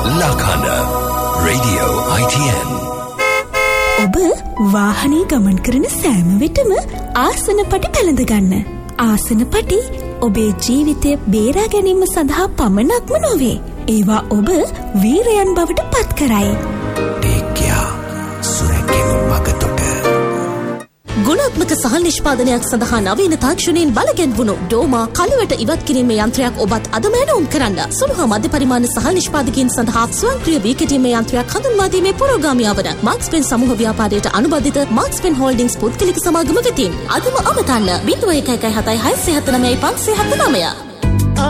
Lakana Radio ITN. ඔබ වාහනේ ගමන් කරන සෑම විටම ආසන පටි පැළඳ ගන්න. ආසන පටි ඔබේ ජීවිතය බේරා ගැනීම සඳහා පමණක්ම නොවේ. ඒවා ඔබ වීරයන් බවට පත් කරයි. ටේක්යා සුරැකීම මගතොට. ගුණාත්මක සහල් නිෂ්පාදනයක් සඳහා නවීන තාක්ෂණයෙන් බලගැන්වුණු ඩෝමා කළුවට ඉවත් කිරීමේ යන්ත්‍රයක් ඔබත් අදම ඇනවුම් කරන්න. සුළු හා මධ්‍ය පරිමාණ සහල් නිෂ්පාදකයන් සඳහා ස්වයංක්‍රීය වී කෙටීමේ යන්ත්‍රයක් හඳුන්වා දීමේ පුරෝගාමියා වන මාක්ස්පෙන් සමූහ ව්‍යාපාරයට අනුබද්ධිත මාක්ස්පෙන් හෝල්ඩින්ග්ස් පුද්ගලික සමාගම වෙතින් අදම අමතන්න 0117 679 579